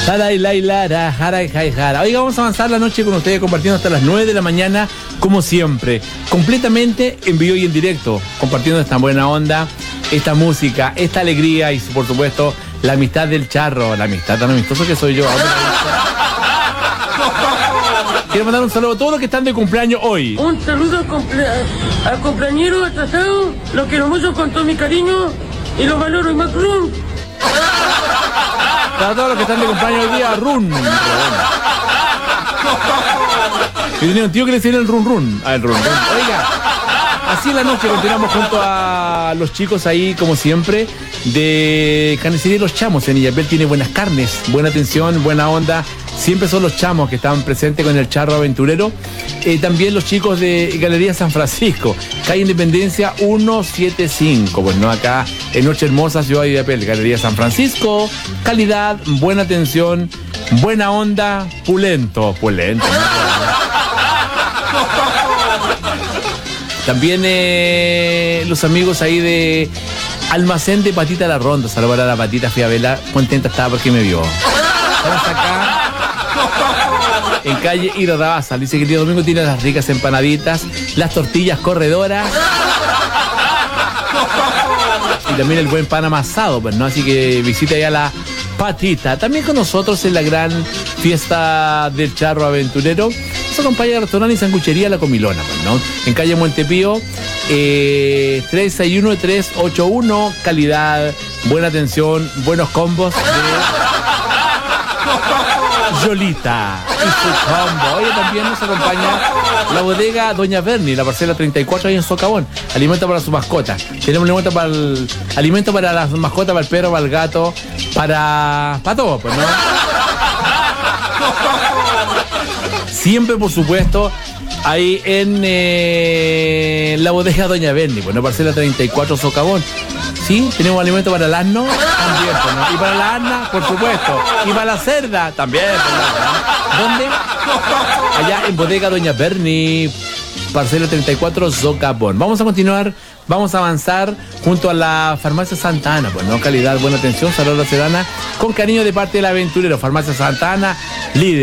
Oiga, vamos a avanzar la noche con ustedes compartiendo hasta las 9 de la mañana, como siempre, completamente en vivo y en directo, compartiendo esta buena onda, esta música, esta alegría y por supuesto la amistad del charro, la amistad tan amistosa que soy yo. Quiero mandar un saludo a todos los que están de cumpleaños hoy. Un saludo al cumpleañero atrasado, lo quiero mucho con todo mi cariño y lo valoro y más run. Para todos los que están de cumpleaños hoy día, run. Yo tenía un tío que le decía el run run. El run run. Oiga, así en la noche continuamos junto a los chicos ahí, como siempre, de Carnicería Los Chamos. En Illapel tiene buenas carnes, buena atención, buena onda. Siempre son los chamos que están presentes con el charro aventurero. También los chicos de Galería San Francisco, calle Independencia 175. Pues no, acá en Noche Hermosa, Ciudad de Illapel. Galería San Francisco, calidad, buena atención, buena onda, pulento. ¿No? También los amigos ahí de Almacén de Patita La Ronda. Saludar a la Patita, fui a verla, contenta estaba porque me vio. Estamos acá en calle Irarrázaval. Dice que el día domingo tiene las ricas empanaditas, las tortillas corredoras y también el buen pan amasado, pues, ¿no? Así que visita ya la Patita. También con nosotros en la gran fiesta del charro aventurero nos acompaña el restaurante y sanguchería La Comilona, pues, ¿no? En calle Montepío 361-381, calidad, buena atención, buenos combos de Yolita y su combo. Oye, también nos acompaña la bodega Doña Berni, la parcela 34 ahí en Socavón. Alimento para su mascota. Tenemos alimento para las mascotas, para el perro, para el gato, para todo, pues, ¿no? Siempre, por supuesto, ahí en la bodega Doña Berni, pues, ¿no? Parcela 34 Socavón. Sí, tenemos alimento para el asno también, pues, ¿no? Y para la asna, por supuesto. Y para la cerda también, pues, ¿no? ¿Dónde? Allá en bodega Doña Berni, parcela 34 Socavón. Vamos a continuar, vamos a avanzar junto a la Farmacia Santa Ana, pues, ¿no? Calidad, buena atención, salud a la ciudadana, con cariño de parte del aventurero. Farmacia Santa Ana, líder.